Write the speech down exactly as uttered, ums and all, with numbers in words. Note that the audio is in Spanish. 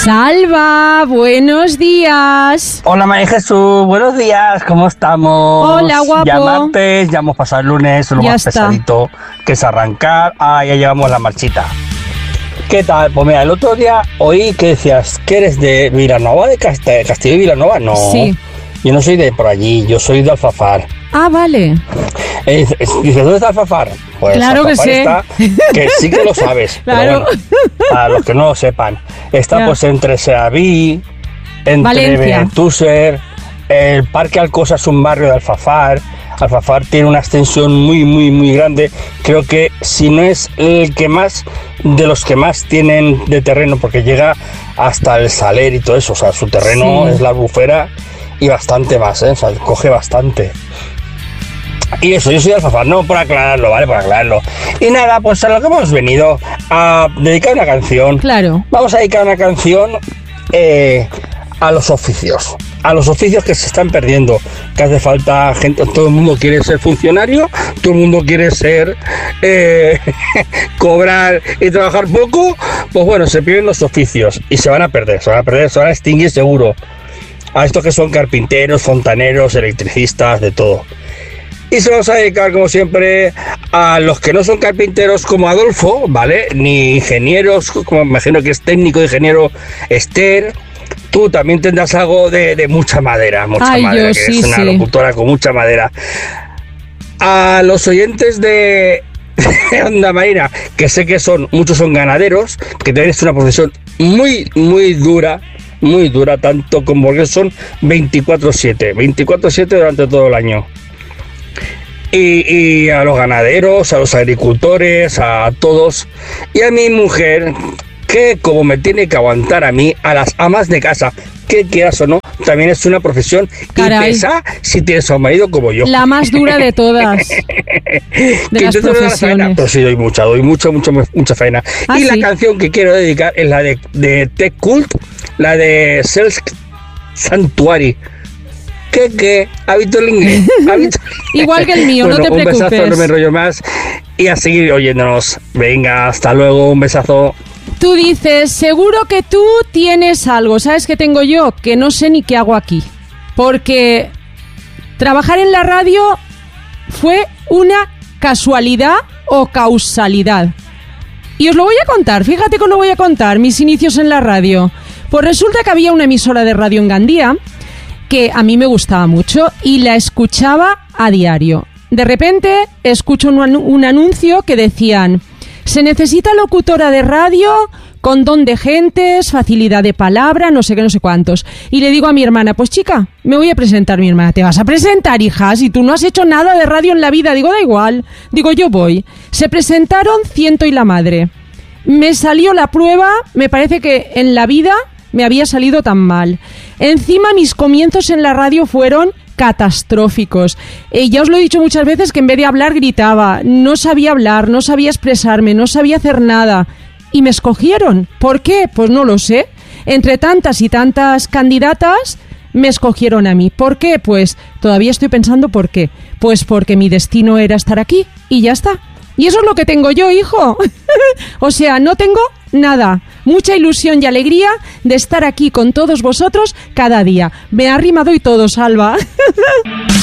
Salva, buenos días. Hola María Jesús, buenos días, ¿cómo estamos? Hola, guapo. Ya martes, ya hemos pasado el lunes, lo Ya más está. pesadito que es arrancar. Ah, ya llevamos la marchita. ¿Qué tal? Pues mira, el otro día oí que decías que eres de Vilanova, de Cast- de Castillo y Vilanova. No, Sí. yo no soy de por allí, yo soy de Alfafar. Ah, vale. Eh, dices, ¿dónde está Alfafar? Pues Claro que Alfafar sé. está, que sí que lo sabes. Claro. Pero bueno, para los que no lo sepan, está Ya. pues entre Seaví, entre Valencia. Benetúser, el Parque Alcosa es un barrio de Alfafar. Alfafar tiene una extensión muy, muy, muy grande. Creo que si no es el que más, de los que más tienen de terreno, porque llega hasta el Saler y todo eso. O sea, su terreno Sí. es la Albufera y bastante más, ¿eh? O sea, coge bastante. Y eso, yo soy de Alfafar, no por aclararlo, ¿vale? Por aclararlo. Y nada, pues a lo que hemos venido, a dedicar una canción. Claro. Vamos a dedicar una canción eh, a los oficios. A los oficios que se están perdiendo. Que hace falta gente, todo el mundo quiere ser funcionario, todo el mundo quiere ser eh, cobrar y trabajar poco. Pues bueno, se pierden los oficios y se van a perder, se van a perder, se van a extinguir seguro. A estos que son carpinteros, fontaneros, electricistas, de todo. Y se los vamos a dedicar, como siempre, a los que no son carpinteros como Adolfo, ¿vale? Ni ingenieros, como me imagino que es técnico, ingeniero Esther. Tú también tendrás algo de, de mucha madera, mucha Ay, madera, yo que sí, es una sí. locutora con mucha madera. A los oyentes de Onda Marina, que sé que son, muchos son ganaderos, que también es una profesión muy, muy dura, muy dura, tanto como porque son veinticuatro siete, veinticuatro siete durante todo el año. Y, y a los ganaderos, a los agricultores, a todos. Y a mi mujer, que como me tiene que aguantar a mí, a las amas de casa, que quieras o no, también es una profesión. Caray. Y pesa si tienes a un marido como yo. La más dura de todas. De Que las intento dar la faena, profesiones. pero sí doy mucha, doy mucho, mucho, mucha faena. Ah, y la sí. canción que quiero dedicar es la de, de Tech Cult, la de Self Sanctuary. ¿Qué, qué? ¿Ha visto el inglés? ¿Ha visto? Igual que el mío, no te un besazo, preocupes. no me enrollo más. Y a seguir oyéndonos. Venga, hasta luego, un besazo. Tú dices, seguro que tú tienes algo. ¿Sabes qué tengo yo? Que no sé ni qué hago aquí. Porque trabajar en la radio fue una casualidad o causalidad. Y os lo voy a contar, fíjate que os lo voy a contar, mis inicios en la radio. Pues resulta que había una emisora de radio en Gandía que a mí me gustaba mucho y la escuchaba a diario. De repente escucho un, anu- un anuncio que decían: se necesita locutora de radio con don de gentes, facilidad de palabra, no sé qué, no sé cuántos. Y le digo a mi hermana, pues chica, me voy a presentar. Mi hermana, ¿te vas a presentar, hija? Si tú no has hecho nada de radio en la vida. Digo, da igual. Digo, yo voy. Se presentaron ciento y la madre. Me salió la prueba, me parece que en la vida me había salido tan mal. Encima mis comienzos en la radio fueron catastróficos. Eh, ya os lo he dicho muchas veces que en vez de hablar gritaba, no sabía hablar, no sabía expresarme, no sabía hacer nada. Y me escogieron. ¿Por qué? Pues no lo sé. Entre tantas y tantas candidatas, me escogieron a mí. ¿Por qué? Pues todavía estoy pensando por qué. Pues porque mi destino era estar aquí y ya está. Y eso es lo que tengo yo, hijo. O sea, no tengo nada. Mucha ilusión y alegría de estar aquí con todos vosotros cada día. Me ha rimado y todo, Salva.